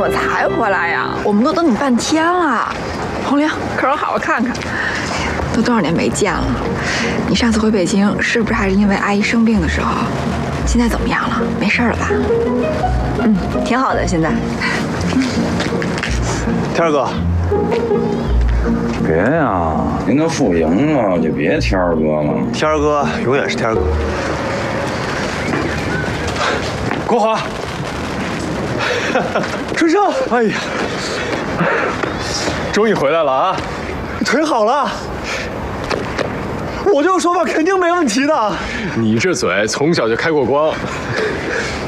么才回来呀？我们都等你半天了。红玲，可让好好看看，都多少年没见了。你上次回北京是不是还是因为阿姨生病的时候？现在怎么样了？没事了吧？ 嗯，挺好的，现在。 天儿哥， 别呀，您都输赢了，就别天儿哥了。 天儿哥永远是天儿哥。国华，春生，哎呀，终于回来了啊！腿好了，我这个说法肯定没问题的。 你这嘴从小就开过光。